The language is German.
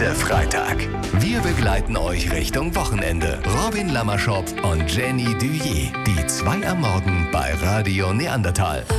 Freitag. Wir begleiten euch Richtung Wochenende. Robin Lammerschop und Jenny Duyer. Die 2 am Morgen bei Radio Neandertal.